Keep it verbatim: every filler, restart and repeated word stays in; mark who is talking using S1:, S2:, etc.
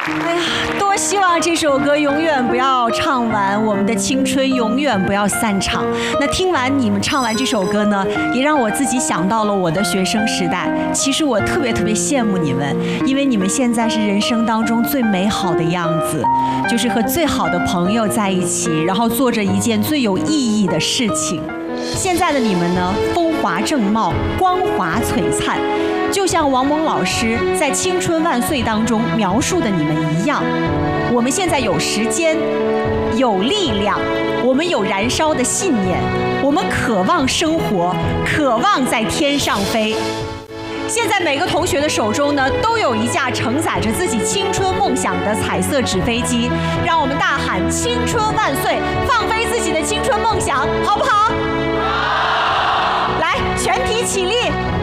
S1: 哎呀，多希望这首歌永远不要唱完，我们的青春永远不要散场。那听完你们唱完这首歌呢，也让我自己想到了我的学生时代。其实我特别特别羡慕你们，因为你们现在是人生当中最美好的样子，就是和最好的朋友在一起，然后做着一件最有意义的事情。现在的你们呢，风华正茂，光华璀璨，就像王蒙老师在《青春万岁》当中描述的你们一样。我们现在有时间，有力量，我们有燃烧的信念，我们渴望生活，渴望在天上飞。现在每个同学的手中呢，都有一架承载着自己青春梦想的彩色纸飞机，让我们大喊“青春万岁”，放飞自己的青春梦想，好不好？好！来，全体起立。